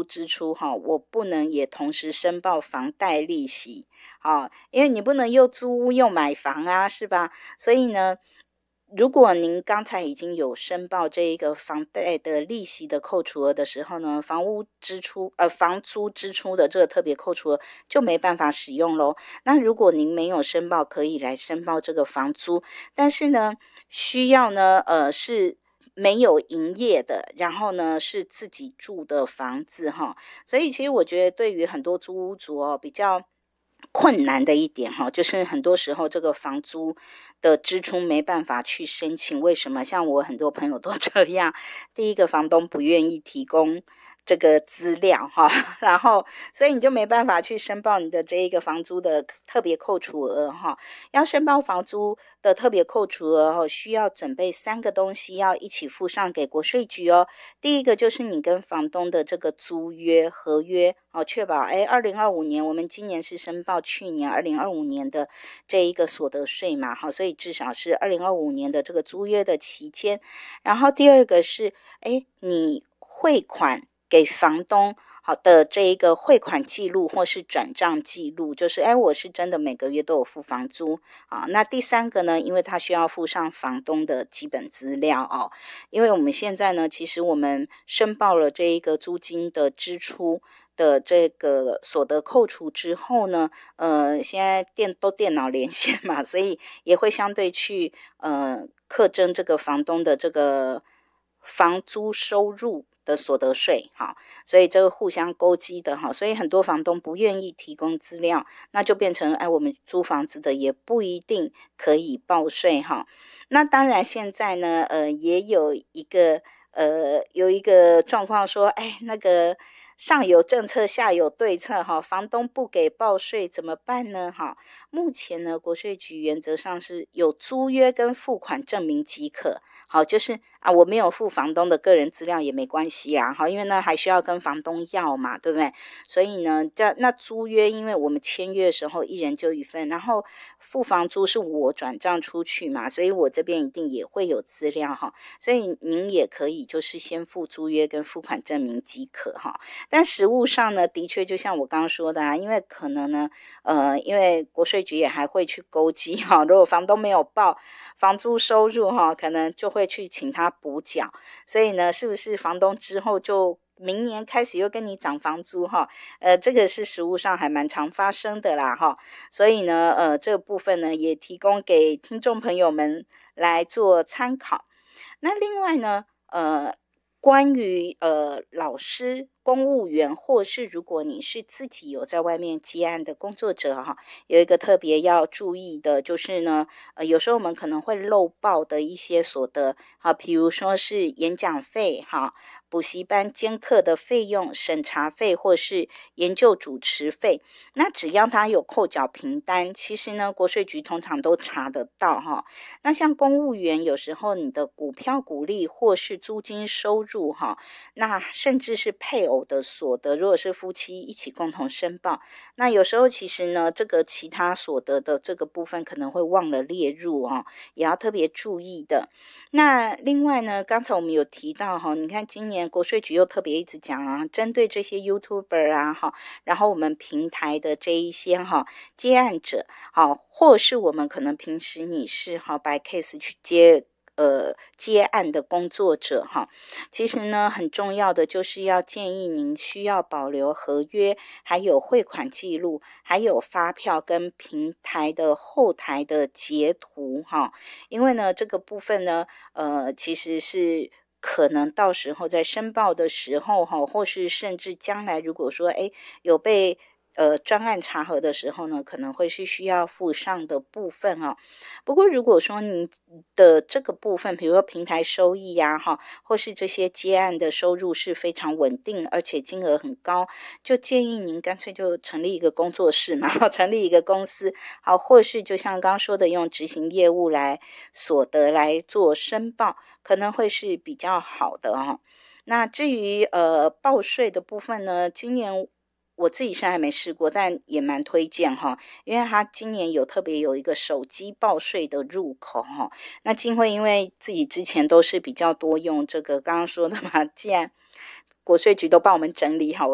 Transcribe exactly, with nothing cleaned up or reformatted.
支出哈，我不能也同时申报房贷利息啊，因为你不能又租屋又买房啊，是吧？所以呢，如果您刚才已经有申报这一个房贷的利息的扣除额的时候呢，房屋支出呃房租支出的这个特别扣除额就没办法使用咯。那如果您没有申报，可以来申报这个房租，但是呢，需要呢呃是没有营业的，然后呢是自己住的房子哈。所以其实我觉得对于很多租屋族哦比较困难的一点哈，就是很多时候这个房租的支出没办法去申请。为什么？像我很多朋友都这样，第一个房东不愿意提供这个资料哈，然后所以你就没办法去申报你的这一个房租的特别扣除额哈。要申报房租的特别扣除额哦，需要准备三个东西要一起附上给国税局哦。第一个就是你跟房东的这个租约合约哦，确保哎，二零二五年我们今年是申报去年二零二五年的这一个所得税嘛，好，所以至少是二零二五年的这个租约的期间。然后第二个是哎，你汇款给房东好的这一个汇款记录或是转账记录，就是哎，我是真的每个月都有付房租啊。那第三个呢，因为他需要附上房东的基本资料哦，因为我们现在呢，其实我们申报了这一个租金的支出的这个所得扣除之后呢，呃，现在电都电脑连线嘛，所以也会相对去呃课征这个房东的这个房租收入的所得税哈，所以这个互相勾稽的哈，所以很多房东不愿意提供资料，那就变成哎，我们租房子的也不一定可以报税哈。那当然现在呢，呃，也有一个呃有一个状况说，哎，那个上有政策下有对策哈，房东不给报税怎么办呢哈？目前呢，国税局原则上是有租约跟付款证明即可，好，就是啊，我没有付房东的个人资料也没关系啊，好，因为呢还需要跟房东要嘛，对不对？所以呢，这那租约，因为我们签约的时候一人就一份，然后付房租是我转账出去嘛，所以我这边一定也会有资料哈，所以您也可以就是先付租约跟付款证明即可哈。但实务上呢，的确就像我刚刚说的啊，因为可能呢，呃，因为国税局也还会去勾稽哈，如果房东没有报房租收入哈，可能就会去请他补缴，所以呢，是不是房东之后就明年开始又跟你涨房租哈？呃，这个是实务上还蛮常发生的啦哈，所以呢，呃，这个部分呢也提供给听众朋友们来做参考。那另外呢，呃。关于呃老师、公务员，或是如果你是自己有在外面接案的工作者哈，有一个特别要注意的，就是呢，呃，有时候我们可能会漏报的一些所得，好，比如说是演讲费哈、补习班兼课的费用、审查费或是研究主持费，那只要他有扣缴凭单，其实呢，国税局通常都查得到哈。那像公务员，有时候你的股票股利或是租金收入哈，那甚至是配偶的所得，如果是夫妻一起共同申报，那有时候其实呢，这个其他所得的这个部分可能会忘了列入哦，也要特别注意的。那另外呢，刚才我们有提到哈，你看今年国税局又特别一直讲啊，针对这些 YouTuber 啊哈，然后我们平台的这一些哈接案者，好，或是我们可能平时你是哈 by case 去接。呃，接案的工作者哈，其实呢，很重要的就是要建议您需要保留合约，还有汇款记录，还有发票跟平台的后台的截图哈，因为呢，这个部分呢，呃，其实是。可能到时候在申报的时候哈，或是甚至将来如果说哎有被呃专案查核的时候呢，可能会是需要附上的部分哦。不过如果说你的这个部分，比如说平台收益呀哈，或是这些接案的收入是非常稳定，而且金额很高，就建议您干脆就成立一个工作室嘛，成立一个公司，好，或是就像刚刚说的，用执行业务来所得来做申报，可能会是比较好的哦。那至于呃报税的部分呢，今年我自己是还没试过，但也蛮推荐哈，因为他今年有特别有一个手机报税的入口哈。那金慧因为自己之前都是比较多用这个刚刚说的嘛，既然国税局都帮我们整理好。